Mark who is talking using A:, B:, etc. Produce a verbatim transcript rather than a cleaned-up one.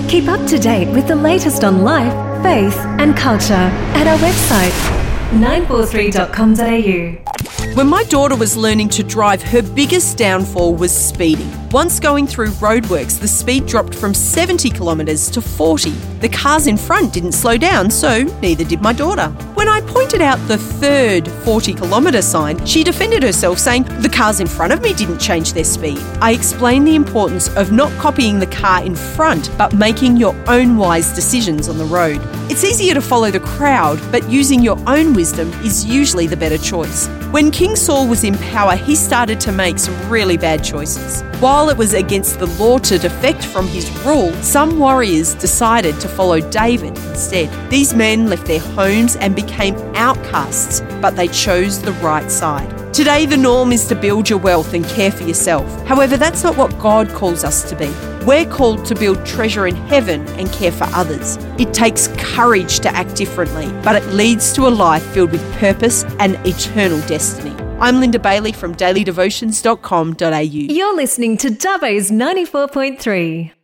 A: Keep up to date with the latest on life, faith and culture at our website, nine four three dot com dot a u.
B: When my daughter was learning to drive, her biggest downfall was speeding. Once going through roadworks, the speed dropped from seventy kilometres to forty. The cars in front didn't slow down, so neither did my daughter. When I pointed out the third forty kilometre sign, she defended herself, saying the cars in front of me didn't change their speed. I explained the importance of not copying the car in front, but making your own wise decisions on the road. It's easier to follow the crowd, but using your own wisdom is usually the better choice. When King Saul was in power, he started to make some really bad choices. While it was against the law to defect from his rule, some warriors decided to follow David instead. These men left their homes and became outcasts, but they chose the right side. Today, the norm is to build your wealth and care for yourself. However, that's not what God calls us to be. We're called to build treasure in heaven and care for others. It takes courage to act differently, but it leads to a life filled with purpose and eternal destiny. I'm Linda Bailey from daily devotions dot com dot a u.
A: You're listening to Dubbo's ninety-four point three.